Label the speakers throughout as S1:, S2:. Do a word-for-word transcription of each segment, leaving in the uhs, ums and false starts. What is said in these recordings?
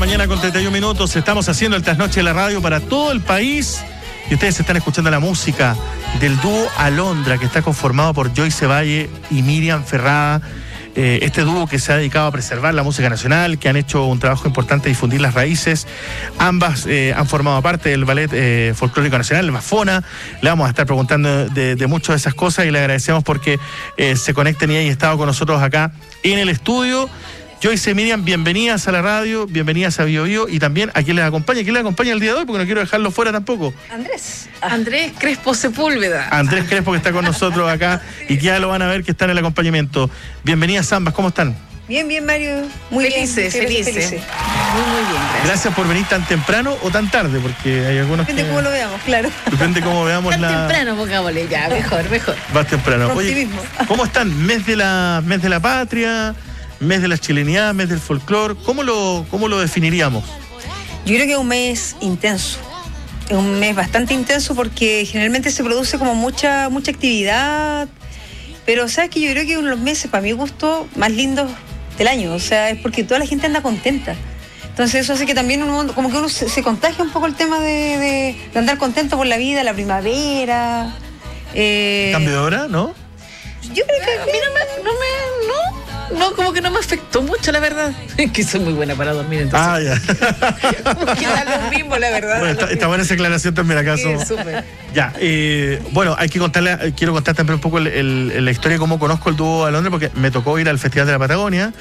S1: mañana con treinta y un minutos. Estamos haciendo el Trasnoche de la Radio para todo el país. Y ustedes están escuchando la música del dúo Alondra, que está conformado por Joyce Valle y Miriam Ferrada. Eh, este dúo que se ha dedicado a preservar la música nacional, que han hecho un trabajo importante de difundir las raíces. Ambas eh, han formado parte del Ballet eh, Folclórico Nacional, el Bafona. Le vamos a estar preguntando de, de muchas de esas cosas y le agradecemos porque eh, se conecten y hayan estado con nosotros acá en el estudio. Joyce y Miriam, bienvenidas a la radio, bienvenidas a Bio Bio, y también a quien les acompaña. ¿Quién les acompaña el día de hoy? Porque no quiero dejarlo fuera tampoco.
S2: Andrés. Andrés Crespo Sepúlveda.
S1: Andrés Crespo, que está con nosotros acá y que ya lo van a ver que está en el acompañamiento. Bienvenidas ambas, ¿cómo están?
S2: Bien, bien, Mario. Muy
S3: felices,
S2: bien,
S3: felices.
S2: felices. Muy, muy bien, gracias.
S1: Gracias por venir tan temprano o tan tarde, porque hay algunos
S2: Depende
S1: que...
S2: cómo lo veamos, claro.
S1: Depende cómo veamos
S3: Tan
S1: la...
S3: temprano, pongámosle ya, mejor, mejor.
S1: Más temprano. Oye,
S2: Optimismo.
S1: ¿cómo están? Mes de la, mes de la patria, mes de la chilenidad, mes del folclore. ¿Cómo lo, cómo lo definiríamos?
S2: Yo creo que es un mes intenso. Es un mes bastante intenso porque generalmente se produce como mucha, mucha actividad. Pero, ¿sabes qué? Yo creo que uno de los meses, para mi gusto, más lindos del año. O sea, es porque toda la gente anda contenta. Entonces eso hace que también uno, como que uno se, se contagia un poco el tema de, de, de andar contento por la vida, la primavera. Eh,
S1: ¿Cambio de hora, no?
S2: Yo creo que
S3: A mí no me, no me, no, no, como que no me afectó mucho, la verdad. Es que soy muy buena para dormir, entonces.
S1: Ah, ya.
S3: Como que da lo mismo, la verdad.
S1: Bueno, está, está buena esa aclaración también acá.
S3: Sí,
S1: somos-
S3: súper.
S1: Ya, eh, bueno, hay que contarle, eh, quiero contar también un poco el, el- la historia de cómo conozco el dúo Alondra, porque me tocó ir al Festival de la Patagonia.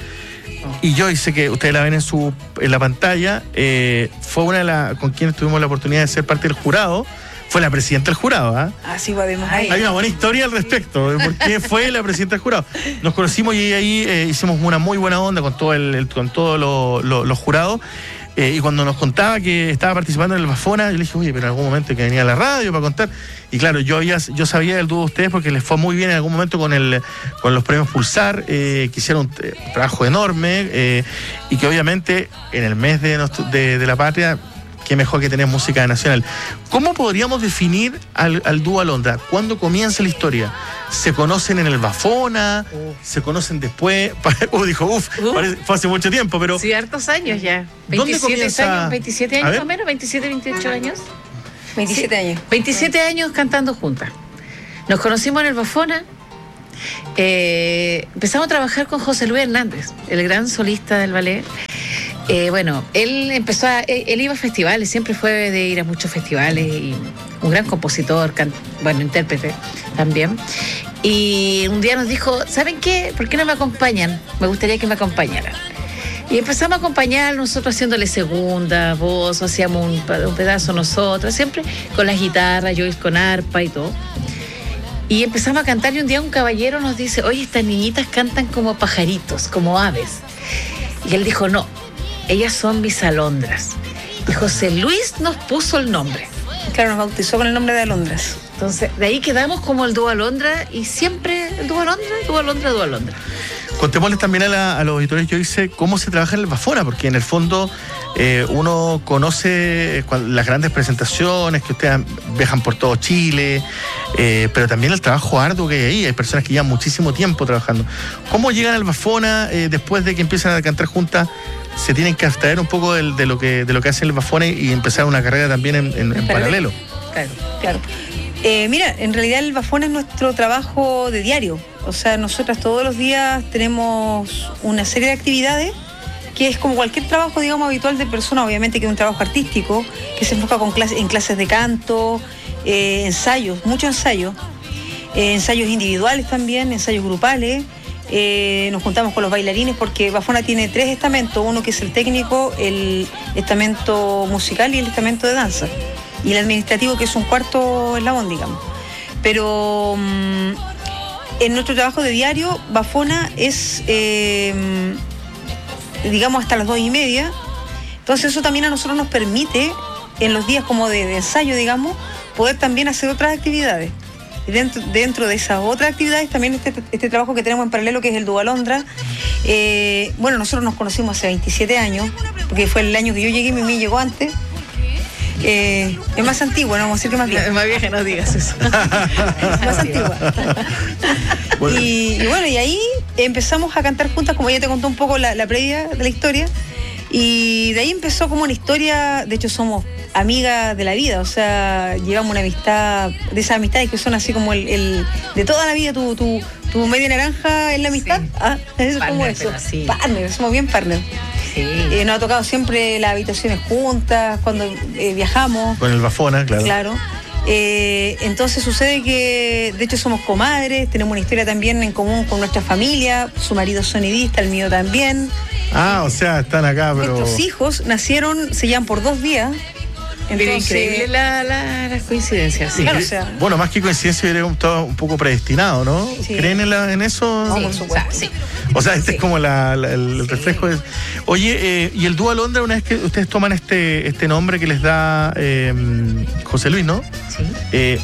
S1: Y yo sé que ustedes la ven en su en la pantalla, eh, fue una de las con quienes tuvimos la oportunidad de ser parte del jurado, fue la presidenta del jurado, ¿ah?
S2: así va además ahí.
S1: Hay una buena historia al respecto de por qué fue la presidenta del jurado. Nos conocimos y ahí eh, hicimos una muy buena onda con todo el, el- con todos lo- lo- los jurados. Eh, y cuando nos contaba que estaba participando en el Bafona, yo le dije, oye, pero en algún momento que venía a la radio para contar. Y claro, yo había, yo sabía del dúo de ustedes porque les fue muy bien en algún momento con el con los premios Pulsar, eh, que hicieron un, eh, un trabajo enorme, eh, y que obviamente en el mes de, nuestro- de, de la patria, qué mejor que tener música nacional. ¿Cómo podríamos definir al, al dúo Alondra? ¿Cuándo comienza la historia? ¿Se conocen en el Bafona?
S3: Uf.
S1: ¿Se conocen después? Uh, dijo, uff,
S3: Uf.
S1: fue hace mucho tiempo, pero...
S3: Sí, hartos años ya.
S1: ¿Dónde
S3: veintisiete
S1: comienza?
S3: años, veintisiete
S1: A
S3: años
S1: ver.
S3: más o menos, veintisiete, veintiocho años.
S2: veintisiete
S3: Sí,
S2: años.
S3: veintisiete años cantando juntas. Nos conocimos en el Bafona. Eh, empezamos a trabajar con José Luis Hernández, el gran solista del ballet. Eh, bueno, él empezó a, él, él iba a festivales, siempre fue de ir a muchos festivales, y un gran compositor, can, bueno, intérprete también. Y un día nos dijo, ¿saben qué? ¿Por qué no me acompañan? Me gustaría que me acompañaran. Y empezamos a acompañar, nosotros haciéndole segunda voz, hacíamos un, un pedazo nosotros, siempre con las guitarras, yo con arpa y todo. Y empezamos a cantar y un día un caballero nos dice, oye, estas niñitas cantan como pajaritos, como aves. Y él dijo, no, ellas son mis alondras. Y José Luis nos puso el nombre.
S2: Claro, nos bautizó con el nombre de Alondras.
S3: Entonces, de ahí quedamos como el dúo Alondra y siempre el dúo Alondra, dúo Alondra, dúo Alondra.
S1: Contémosles también a, la, a los auditores, yo hice cómo se trabaja en el Bafona, porque en el fondo eh, uno conoce cuan- las grandes presentaciones, que ustedes viajan por todo Chile, eh, pero también el trabajo arduo que hay ahí. Hay personas que llevan muchísimo tiempo trabajando. ¿Cómo llegan al Bafona eh, después de que empiezan a cantar juntas? ¿Se tienen que abstraer un poco del- de, lo que, de lo que hace el Bafona y empezar una carrera también en, en- en paralelo?
S3: Claro.
S2: Claro. Eh, mira, en realidad el Bafona es nuestro trabajo de diario. O sea, nosotras todos los días tenemos una serie de actividades que es como cualquier trabajo, digamos, habitual de persona, obviamente que es un trabajo artístico, que se enfoca con clase, en clases de canto, eh, ensayos, muchos ensayos, eh, ensayos individuales también, ensayos grupales. Eh, nos juntamos con los bailarines porque Bafona tiene tres estamentos, uno que es el técnico, el estamento musical y el estamento de danza. Y el administrativo, que es un cuarto eslabón, digamos. Pero mmm, en nuestro trabajo de diario, Bafona es, eh, digamos, hasta las dos y media. Entonces eso también a nosotros nos permite, en los días como de, de ensayo, digamos, poder también hacer otras actividades. Y dentro, dentro de esas otras actividades también este, este trabajo que tenemos en paralelo, que es el dúo Alondra. Eh, bueno, nosotros nos conocimos hace veintisiete años, porque fue el año que yo llegué y Mimi llegó antes. Eh, es más antigua, no vamos a decir que más vieja.
S3: No, más vieja no digas eso.
S2: Más antigua.
S1: Bueno.
S2: Y, y bueno, y ahí empezamos a cantar juntas, como ella te contó un poco la, la previa de la historia. Y de ahí empezó como una historia, de hecho somos amigas de la vida, o sea, llevamos una amistad, de esas amistades que son así como el, el de toda la vida, tu, tu, tu media naranja en la amistad,
S3: Sí.
S2: ah, es
S3: Partner,
S2: como eso,
S3: pero sí.
S2: partner, somos bien partner.
S3: Sí.
S2: Eh, nos ha tocado siempre las habitaciones juntas, cuando eh, viajamos,
S1: Con el Bafona, claro.
S2: claro. Eh, entonces sucede que, de hecho, somos comadres, tenemos una historia también en común con nuestra familia, su marido es sonidista, el mío también.
S1: Ah, o sea, están acá, pero...
S2: Nuestros hijos nacieron, se llevan por dos días.
S3: Pero
S2: Entonces,
S3: increíble la, la, las coincidencias. Sí.
S2: Claro,
S1: Y-
S2: o sea-
S1: bueno, más que coincidencia, era un, todo un poco predestinado, ¿no?
S2: Sí.
S1: ¿Creen en, la- en eso?
S2: No,
S3: Sí,
S2: por
S3: o
S2: supuesto.
S3: sea, sí.
S1: O sea, este
S3: Sí.
S1: es como la- la- el
S3: Sí.
S1: reflejo de... Oye, eh, y el dúo Alondra, una vez que ustedes toman este, este nombre que les da eh, José Luis, ¿no?
S3: Sí.
S1: Eh,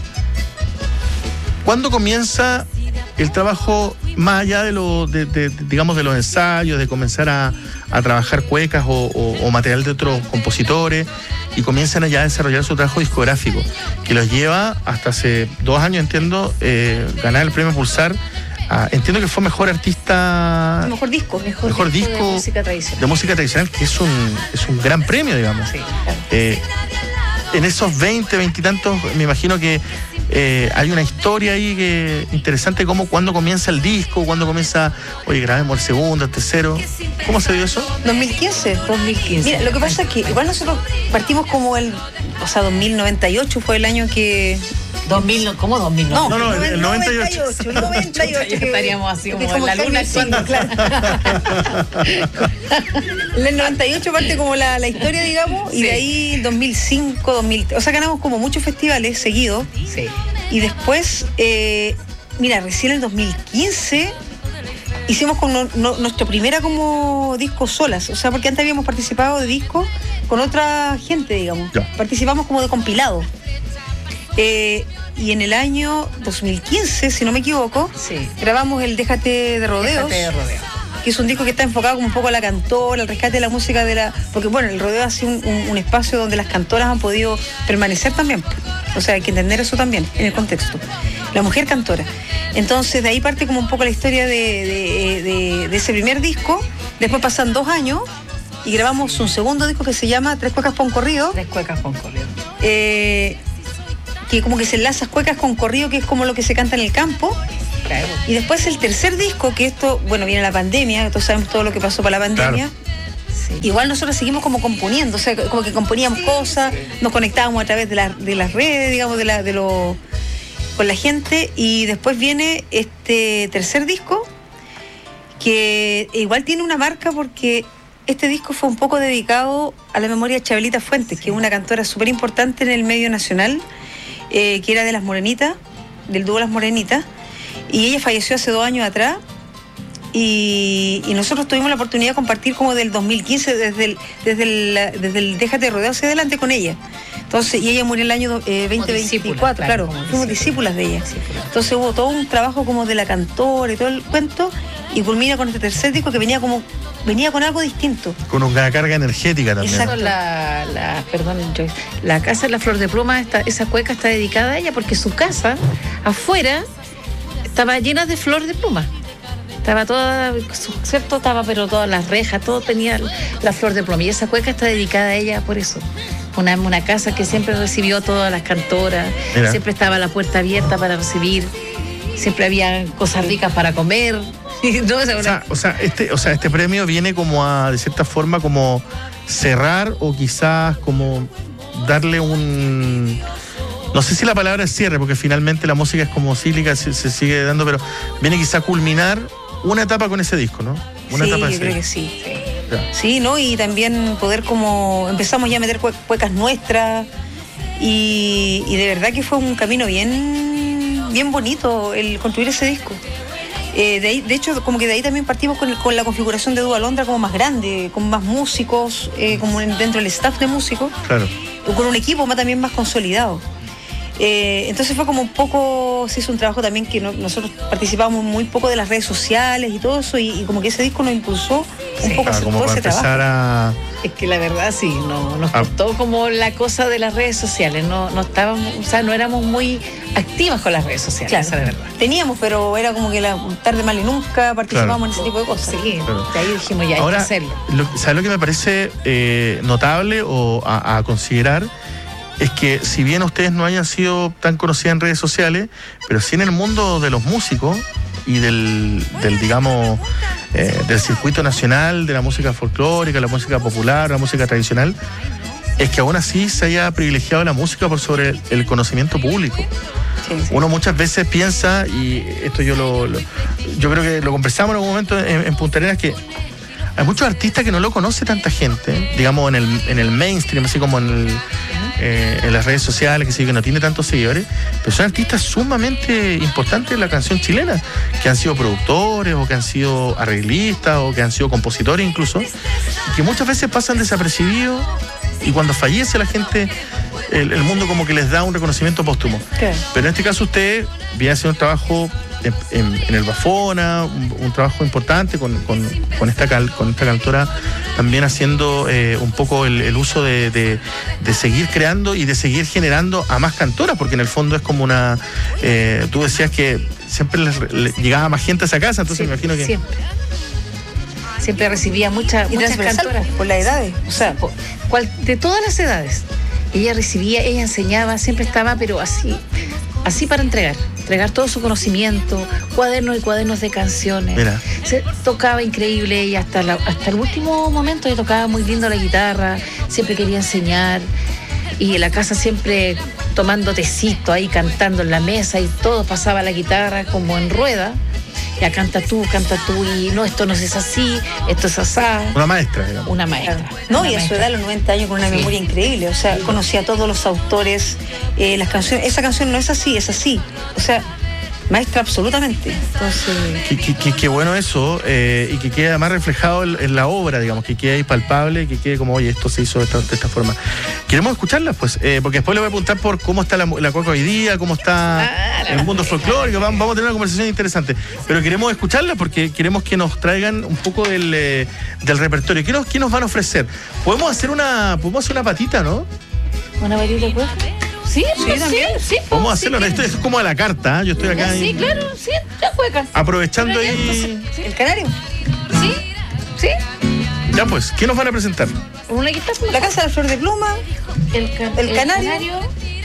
S1: ¿Cuándo comienza el trabajo más allá de lo, de, de- de, digamos, de los ensayos, de comenzar a, a trabajar cuecas o, o- o material de otros compositores y comienzan ya a desarrollar su trabajo discográfico, que los lleva hasta hace dos años, entiendo, eh, ganar el premio Pulsar? a- entiendo que fue mejor artista,
S2: el mejor disco.
S3: Mejor,
S1: Mejor
S3: disco,
S1: disco
S3: de música tradicional.
S1: de música tradicional, que es un, es un gran premio, digamos.
S3: Sí.
S1: Eh, en esos veinte, veinte y tantos, me imagino que eh, hay una historia ahí que interesante, como cuando comienza el disco, cuando comienza, oye, grabemos el segundo, el tercero. ¿Cómo se dio eso?
S2: dos mil quince.
S3: dos mil quince.
S2: Mira, lo que pasa es que igual nosotros partimos como el, o sea, dos mil noventa y ocho fue el año que...
S3: dos mil, no, ¿cómo dos mil?
S2: No,
S1: No, no, el- el noventa y ocho.
S2: noventa y ocho, el noventa y ocho,
S3: Ya
S2: que-
S3: estaríamos así
S2: que
S3: como en la luna
S2: Jaime
S3: actuando.
S2: Cinco, claro. En el noventa y ocho parte como la, la historia, digamos, y
S3: Sí.
S2: de ahí dos mil cinco, dos mil, o sea, ganamos como muchos festivales seguidos.
S3: Sí.
S2: Y después, eh, mira, recién en el dos mil quince hicimos con no- no- nuestra primera como disco solas, o sea, porque antes habíamos participado de discos con otra gente, digamos.
S1: Ya.
S2: Participamos como de compilado. Eh, y en el año dos mil quince, si no me equivoco,
S3: Sí.
S2: grabamos el Déjate de Rodeos,
S3: Déjate de rodeo.
S2: que es un disco que está enfocado como un poco a la cantora, al rescate de la música de la... Porque bueno, el rodeo ha sido un, un- un espacio donde las cantoras han podido permanecer también. O sea, hay que entender eso también en el contexto. La mujer cantora. Entonces, de ahí parte como un poco la historia de, de- de- de ese primer disco. Después pasan dos años y grabamos un segundo disco que se llama Tres Cuecas para un Corrido.
S3: Tres cuecas con corrido.
S2: eh, que como que se enlaza cuecas con corrido, que es como lo que se canta en el campo.
S3: Claro.
S2: Y después el tercer disco, que esto, bueno, viene la pandemia, todos sabemos todo lo que pasó para la pandemia.
S3: Sí.
S2: Igual nosotros seguimos como componiendo, o sea, como que componíamos cosas, nos conectábamos a través de, la- de las redes, digamos, de la, de lo, con la gente. Y después viene este tercer disco, que igual tiene una marca porque este disco fue un poco dedicado a la memoria de Chabelita Fuentes, que es una cantora súper importante en el medio nacional, eh, que era de Las Morenitas, del dúo Las Morenitas. Y ella falleció hace dos años atrás y, y nosotros tuvimos la oportunidad de compartir como del dos mil quince, desde el, desde el, desde el Déjate Rodear hacia adelante con ella. Entonces, y ella murió en el año eh, veinte veinticuatro,
S3: discípula,
S2: claro,
S3: claro, como
S2: fuimos
S3: discípula.
S2: discípulas de ella.
S3: Discípula.
S2: Entonces hubo todo un trabajo como de la cantora y todo el cuento, y culmina con este tercer disco que venía como, venía con algo distinto.
S1: Con una carga energética también.
S2: Exacto.
S3: La, la, perdón, Joyce, la casa de la Flor de Pluma, está, esa cueca está dedicada a ella porque su casa afuera estaba llena de flor de pluma. Estaba toda, ¿cierto? Estaba, pero todas las rejas, todo tenía la flor de pluma. Y esa cueca está dedicada a ella por eso. Una, una casa que siempre recibió a todas las cantoras,
S1: Mira.
S3: siempre estaba la puerta abierta para recibir, siempre había cosas ricas para comer. No, o sea,
S1: O
S3: una-
S1: sea, o sea, este, o sea, este premio viene como a, de cierta forma, como cerrar o quizás como darle un... No sé si la palabra es cierre, porque finalmente la música es como cíclica, se, se sigue dando, pero viene quizá a culminar una etapa con ese disco, ¿no? Una
S2: Sí,
S1: etapa de
S2: yo
S1: ese
S2: creo que
S1: disco.
S2: sí.
S1: Ya.
S2: Sí, ¿no? Y también poder como, empezamos ya a meter cue- cuecas nuestras y, y de verdad que fue un camino bien, bien bonito el construir ese disco. Eh, de, ahí, de hecho, como que de ahí también partimos con, el- con la configuración de Dúo Alondra como más grande, con más músicos, eh, como en- dentro del staff de músicos,
S1: Claro.
S2: con un equipo más, también más consolidado. Eh, entonces fue como un poco, se hizo un trabajo también que no, nosotros participábamos muy poco de las redes sociales y todo eso, y, y como que ese disco nos impulsó un
S3: Sí.
S2: poco a
S1: Ah,
S2: hacer
S1: como
S2: todo
S1: para
S2: ese
S1: empezar
S2: trabajo.
S1: a...
S3: Es que la verdad sí, no, nos
S1: Ah.
S3: costó como la cosa de las redes sociales, no, no estábamos, o sea, no éramos muy activas con las redes sociales,
S2: Claro,
S3: esa es la verdad.
S2: teníamos, pero era como que la tarde mal y nunca participábamos
S1: Claro.
S2: en ese tipo de cosas.
S3: Sí,
S1: Claro.
S3: de ahí dijimos ya,
S1: Ahora,
S3: hay que hacerlo.
S1: lo- ¿sabes lo que me parece eh, notable o a, a considerar? Es que si bien ustedes no hayan sido tan conocidas en redes sociales, pero sí en el mundo de los músicos y del, del digamos, eh, del circuito nacional, de la música folclórica, la música popular, la música tradicional, es que aún así se haya privilegiado la música por sobre el, el conocimiento público.
S2: Sí, sí.
S1: Uno muchas veces piensa, y esto yo lo, lo- yo creo que lo conversamos en algún momento en, en Punta Arenas, que hay muchos artistas que no lo conoce tanta gente, digamos en el, en el mainstream, así como en, el, eh, en las redes sociales, que sí, que no tiene tantos seguidores, pero son artistas sumamente importantes en la canción chilena, que han sido productores, o que han sido arreglistas, o que han sido compositores incluso, y que muchas veces pasan desapercibidos, y cuando fallece la gente, el, el mundo como que les da un reconocimiento póstumo.
S2: Claro.
S1: Pero en este caso usted viene haciendo un trabajo en, en- en el Bafona, un, un trabajo importante con, con- con esta, cal- con esta cantora, también haciendo eh, un poco el, el uso de, de- de seguir creando y de seguir generando a más cantoras, porque en el fondo es como una... eh, tú decías que siempre les- le llegaba más gente a esa casa, entonces
S3: Sí,
S1: me imagino que...
S3: Siempre. Siempre recibía mucha,
S2: Y
S3: muchas
S2: transversal,
S3: cantoras.
S2: por las edades. O sea,
S3: Po- cual- de todas las edades. Ella recibía, ella enseñaba, siempre estaba, pero así, así para entregar, entregar todo su conocimiento, cuadernos y cuadernos de canciones.
S1: Mira.
S3: Se tocaba increíble ella hasta, la- hasta el último momento, ella tocaba muy lindo la guitarra, siempre quería enseñar. Y en la casa siempre tomando tecito ahí, cantando en la mesa, y todo pasaba la guitarra como en rueda. Ya canta tú, canta tú, y no, esto no es así, esto es asá.
S1: Una maestra, digamos.
S3: Una maestra.
S2: no,
S3: una
S2: y a su
S3: maestra.
S2: edad, a los noventa años, con una
S3: Sí.
S2: memoria increíble. O sea, conocía a todos los autores, eh, las canciones. Esa canción no es así, es así. O sea, maestra absolutamente. Entonces,
S1: Qué, qué- qué- qué bueno eso, eh, y que quede además reflejado en, en la obra, digamos, que quede ahí palpable, que quede como, oye, esto se hizo de esta, de esta forma. Queremos escucharlas, pues, eh, porque después le voy a preguntar por cómo está la, la cueca hoy día, cómo está
S3: Ah, la
S1: el mundo folclórico, vamos, vamos a tener una conversación interesante. Pero queremos escucharlas porque queremos que nos traigan un poco del, eh, del repertorio. ¿Qué nos, qué nos van a ofrecer? Podemos hacer una, podemos hacer una patita, ¿no?
S3: ¿Una varita de cueca? Sí, sí,
S2: también.
S3: sí, sí,
S1: Vamos a
S3: sí,
S1: hacerlo,
S3: sí.
S1: esto es como a la carta, ¿eh? Yo estoy acá
S3: Sí,
S1: en-
S3: claro, sí, la cueca.
S1: aprovechando
S3: Pero ya,
S1: ahí.
S3: entonces,
S2: el canario.
S3: Sí, sí.
S1: Ya pues, ¿qué nos van a presentar?
S3: Una guitarra.
S2: La casa de la flor de pluma.
S3: el, ca-
S2: el canario.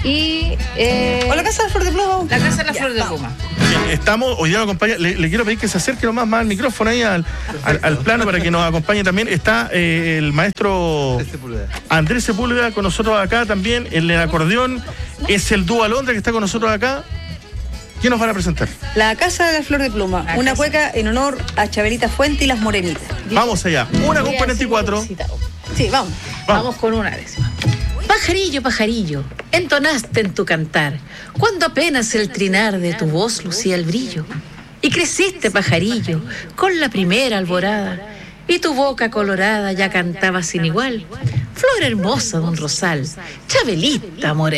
S3: y eh,
S2: O la casa de la flor de pluma.
S3: la casa de la
S2: Ya,
S3: flor de
S2: vamos.
S3: pluma.
S1: Bien, estamos, hoy día nos acompaña, le, le quiero pedir que se acerque nomás más al micrófono ahí, al, al- al plano, para que nos acompañe también. Está eh, el maestro Andrés Sepúlveda con nosotros acá también, en el acordeón. Es el dúo Alondra que está con nosotros acá. ¿Qué nos van a presentar?
S2: La casa de la flor de pluma.
S3: La
S2: Una
S3: casa.
S2: cueca en honor a Chabelita Fuente y las Morenitas.
S1: Vamos allá. Una con
S3: Voy a
S1: cuarenta y cuatro.
S3: decir un recitado.
S2: Sí, vamos.
S3: Vamos con una décima. Pajarillo, pajarillo, entonaste en tu cantar, cuando apenas el trinar de tu voz lucía el brillo. Y creciste, pajarillo, con la primera alborada, y tu boca colorada ya cantaba sin igual. Flor hermosa de un rosal, Chabelita morena.